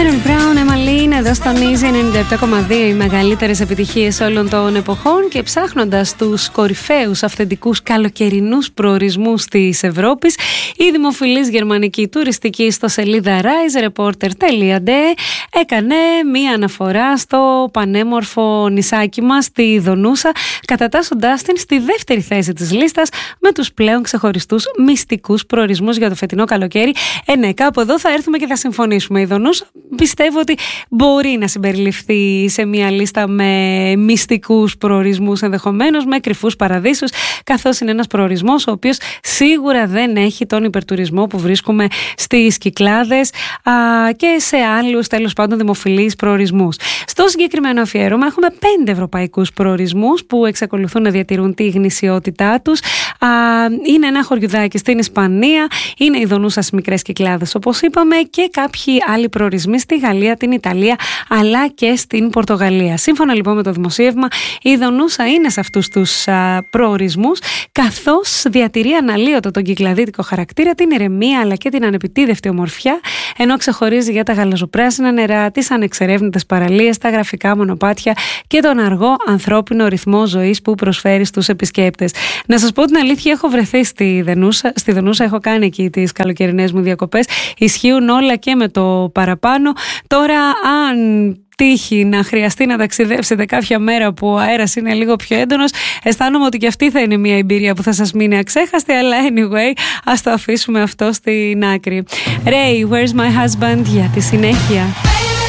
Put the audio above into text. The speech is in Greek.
Brown, Emma εδώ στον Easy 97,2, οι μεγαλύτερες επιτυχίες όλων των εποχών, και ψάχνοντας τους κορυφαίους αυθεντικούς καλοκαιρινούς προορισμούς της Ευρώπης, η δημοφιλής γερμανική τουριστική ιστοσελίδα reisereporter.de έκανε μία αναφορά στο πανέμορφο νησάκι μας, τη Δονούσα, κατατάσσοντάς την στη δεύτερη θέση της λίστας με τους πλέον ξεχωριστούς μυστικούς προορισμούς για το φετινό καλοκαίρι. Ναι, κάπου εδώ θα έρθουμε και θα συμφωνήσουμε. Η Δονούσα πιστεύω ότι μπορεί να συμπεριληφθεί σε μια λίστα με μυστικούς προορισμούς, ενδεχομένως με κρυφούς παραδείσους, καθώς είναι ένας προορισμός ο οποίος σίγουρα δεν έχει τον υπερτουρισμό που βρίσκουμε στις Κυκλάδες και σε άλλους τέλος πάντων δημοφιλείς προορισμούς. Στο συγκεκριμένο αφιέρωμα έχουμε 5 ευρωπαϊκούς προορισμούς που εξακολουθούν να διατηρούν τη γνησιότητά τους. Είναι ένα χωριουδάκι στην Ισπανία, είναι η Δονούσα στις Μικρές Κυκλάδες όπως είπαμε, και κάποιοι άλλοι προορισμοί στη Γαλλία, την Ιταλία αλλά και στην Πορτογαλία. Σύμφωνα λοιπόν με το δημοσίευμα, η Δονούσα είναι σε αυτούς τους προορισμούς, καθώς διατηρεί αναλύωτο τον κυκλαδίτικο χαρακτήρα, την ηρεμία αλλά και την ανεπιτίδευτη ομορφιά, ενώ ξεχωρίζει για τα γαλαζοπράσινα νερά, τις ανεξερεύνητες παραλίες, τα γραφικά μονοπάτια και τον αργό ανθρώπινο ρυθμό ζωής που προσφέρει στους επισκέπτες. Να σας πω την αλήθεια, έχω βρεθεί στη Δονούσα, έχω κάνει εκεί τις καλοκαιρινές μου διακοπές. Ισχύουν όλα και με το παραπάνω. Τώρα, αν τύχει να χρειαστεί να ταξιδέψετε κάποια μέρα που ο αέρας είναι λίγο πιο έντονος, αισθάνομαι ότι και αυτή θα είναι μια εμπειρία που θα σας μείνει αξέχαστη, αλλά anyway, ας το αφήσουμε αυτό στην άκρη. Ray, Where's My Husband, για τη συνέχεια.